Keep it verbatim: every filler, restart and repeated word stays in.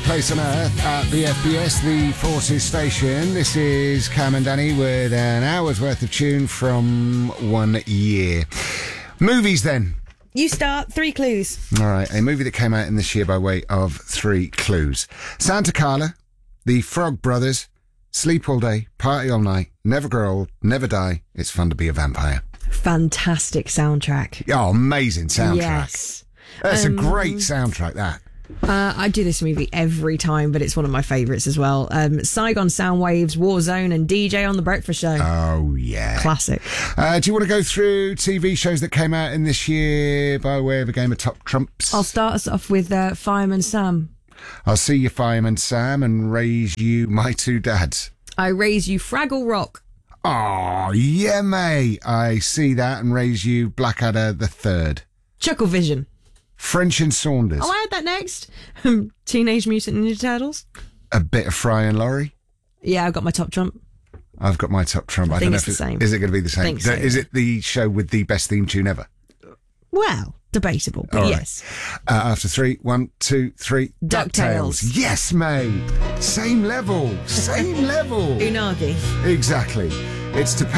place on earth at the F B S, the Forces Station. This is Cam and Danny with an hour's worth of tune from one year. Movies then. You start. Three clues. All right, a movie that came out in this year by way of three clues. Santa Carla, The Frog Brothers, Sleep All Day, Party All Night, Never Grow Old, Never Die, It's Fun to Be a Vampire. Fantastic soundtrack. Oh, amazing soundtrack. Yes. That's Um, a great soundtrack, that. Uh, I do this movie every time, but it's one of my favourites as well. Um, Saigon Soundwaves, Warzone, and D J on The Breakfast Show. Oh, yeah. Classic. Uh, do you want to go through T V shows that came out in this year by way of a game of Top Trumps? I'll start us off with uh, Fireman Sam. I'll see you, Fireman Sam, and raise you my two dads. I raise you Fraggle Rock. Oh, yeah, mate. I see that and raise you Blackadder the Third. Chuckle Vision. French and Saunders. Oh, I had that next. Um, Teenage Mutant Ninja Turtles. A bit of Fry and Laurie. Yeah, I've got my top trump. I've got my top trump. I I, think don't it's know if the same. Is it going to be the same? Think so, Is yeah. it the show with the best theme tune ever? Well, debatable, but All right. yes. Uh, after three, one, two, three. DuckTales. Yes, mate. Same level. Same level. Unagi. Exactly. It's to